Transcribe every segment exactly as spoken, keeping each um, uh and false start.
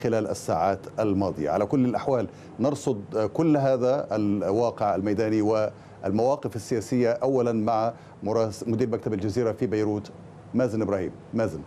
خلال الساعات الماضية. على كل الأحوال نرصد كل هذا الواقع الميداني والمواقف السياسية، أولا مع مدير مكتب الجزيرة في بيروت مازن إبراهيم. مازن.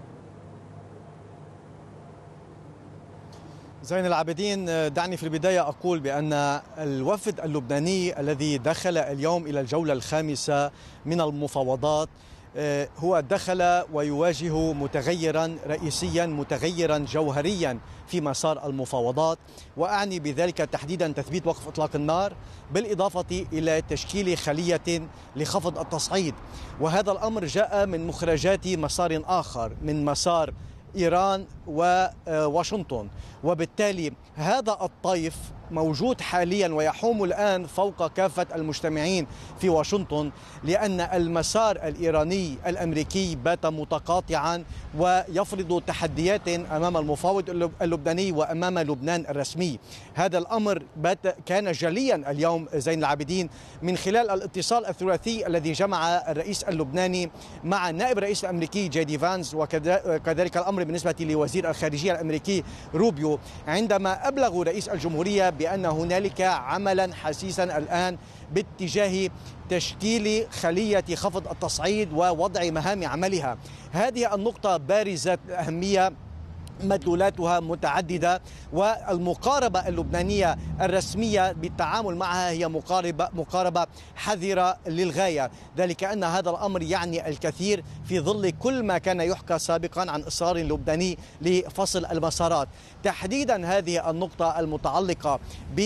زين العابدين، دعني في البداية أقول بأن الوفد اللبناني الذي دخل اليوم إلى الجولة الخامسة من المفاوضات هو دخل ويواجه متغيرا رئيسيا متغيرا جوهريا في مسار المفاوضات، وأعني بذلك تحديدا تثبيت وقف إطلاق النار بالإضافة إلى تشكيل خلية لخفض التصعيد. وهذا الأمر جاء من مخرجات مسار آخر، من مسار إيران وواشنطن، وبالتالي هذا الطيف موجود حاليا ويحوم الآن فوق كافة المجتمعين في واشنطن، لأن المسار الإيراني الأمريكي بات متقاطعا ويفرض تحديات أمام المفاوض اللبناني وأمام لبنان الرسمي. هذا الأمر بات كان جليا اليوم زين العابدين من خلال الاتصال الثلاثي الذي جمع الرئيس اللبناني مع النائب الرئيس الأمريكي جي دي فانس، وكذلك الأمر بالنسبة لوزير الخارجية الأمريكي روبيو، عندما أبلغوا رئيس الجمهورية بأن هنالك عملا حسيسا الآن باتجاه تشكيل خلية خفض التصعيد ووضع مهام عملها. هذه النقطة بارزة الأهمية، مدلولاتها متعددة، والمقاربة اللبنانية الرسمية بالتعامل معها هي مقاربة مقاربة حذرة للغاية، ذلك أن هذا الأمر يعني الكثير في ظل كل ما كان يحكى سابقا عن إصرار لبناني لفصل المسارات. تحديدا هذه النقطة المتعلقة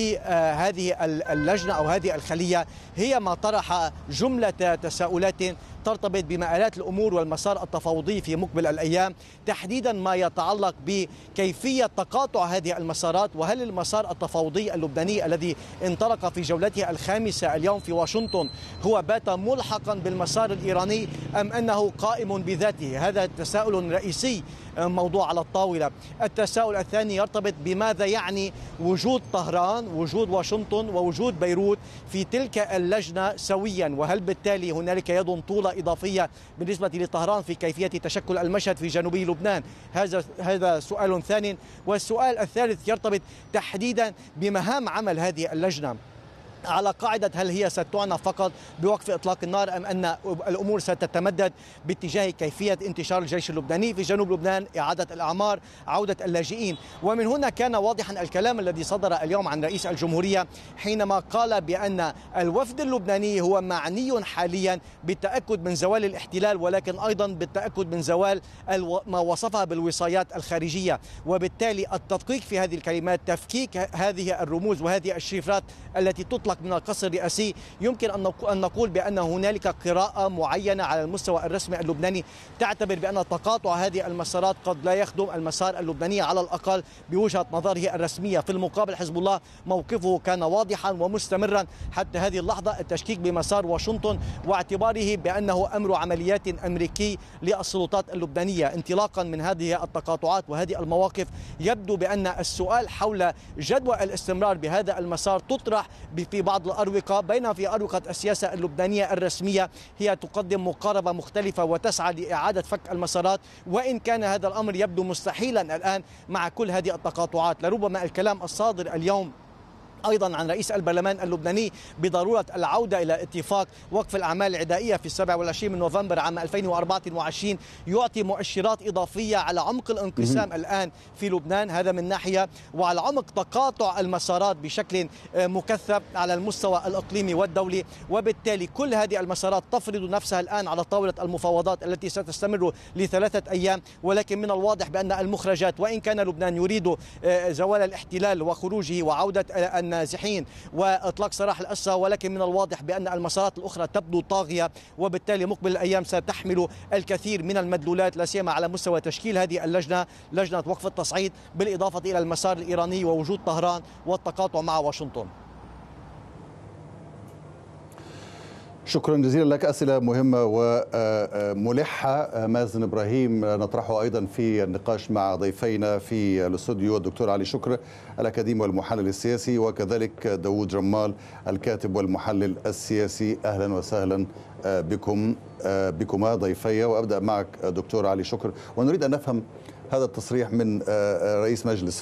بهذه اللجنة أو هذه الخلية هي ما طرح جملة تساؤلات ترتبط بمآلات الأمور والمسار التفاوضي في مقبل الأيام، تحديدا ما يتعلق بكيفية تقاطع هذه المسارات، وهل المسار التفاوضي اللبناني الذي انطلق في جولته الخامسة اليوم في واشنطن هو بات ملحقا بالمسار الإيراني أم أنه قائم بذاته؟ هذا تساؤل رئيسي موضوع على الطاولة. التساؤل الثاني يرتبط بماذا يعني وجود طهران، وجود واشنطن، ووجود بيروت في تلك اللجنة سويا، وهل بالتالي هنالك يد طولة إضافية بالنسبة لطهران في كيفية تشكل المشهد في جنوبي لبنان؟ هذا هذا سؤال ثاني. والسؤال الثالث يرتبط تحديدا بمهام عمل هذه اللجنة، على قاعدة هل هي ستعنى فقط بوقف إطلاق النار أم أن الأمور ستتمدد باتجاه كيفية انتشار الجيش اللبناني في جنوب لبنان، إعادة الأعمار، عودة اللاجئين. ومن هنا كان واضحا الكلام الذي صدر اليوم عن رئيس الجمهورية حينما قال بأن الوفد اللبناني هو معني حاليا بالتأكد من زوال الاحتلال، ولكن أيضا بالتأكد من زوال ما وصفها بالوصايات الخارجية. وبالتالي التدقيق في هذه الكلمات، تفكيك هذه الرموز وهذه الشفرات التي تطلق من القصر الرئاسي، يمكن أن نقول بأن هنالك قراءة معينة على المستوى الرسمي اللبناني تعتبر بأن تقاطع هذه المسارات قد لا يخدم المسار اللبناني على الأقل بوجهة نظره الرسمية. في المقابل حزب الله موقفه كان واضحا ومستمرا حتى هذه اللحظة، التشكيك بمسار واشنطن واعتباره بأنه أمر عمليات أمريكي للسلطات اللبنانية. انطلاقا من هذه التقاطعات وهذه المواقف يبدو بأن السؤال حول جدوى الاستمرار بهذا المسار تطرح في بعض الأروقة، بينما في أروقة السياسة اللبنانية الرسمية هي تقدم مقاربة مختلفة وتسعى لإعادة فك المسارات، وإن كان هذا الأمر يبدو مستحيلا الآن مع كل هذه التقاطعات. لربما الكلام الصادر اليوم أيضا عن رئيس البرلمان اللبناني بضرورة العودة إلى اتفاق وقف الأعمال العدائية في السابع والعشرين من نوفمبر عام ألفين وأربعة وعشرين يعطي مؤشرات إضافية على عمق الانقسام الآن في لبنان، هذا من ناحية، وعلى عمق تقاطع المسارات بشكل مكثف على المستوى الإقليمي والدولي. وبالتالي كل هذه المسارات تفرض نفسها الآن على طاولة المفاوضات التي ستستمر لثلاثة أيام، ولكن من الواضح بأن المخرجات، وإن كان لبنان يريد زوال الاحتلال وخروجه وعودة النازحين وإطلاق سراح الأسرى، ولكن من الواضح بأن المسارات الأخرى تبدو طاغية، وبالتالي مقبل الأيام ستحمل الكثير من المدلولات، لا سيما على مستوى تشكيل هذه اللجنة، لجنة وقف التصعيد، بالإضافة إلى المسار الإيراني ووجود طهران والتقاطع مع واشنطن. شكرا جزيلا لك. أسئلة مهمة وملحة مازن إبراهيم نطرحه أيضا في النقاش مع ضيفينا في الاستوديو، الدكتور علي شكر الأكاديمي والمحلل السياسي، وكذلك داوود جمال الكاتب والمحلل السياسي. أهلا وسهلا بكم بكما ضيفي. وأبدأ معك دكتور علي شكر، ونريد أن نفهم هذا التصريح من رئيس مجلس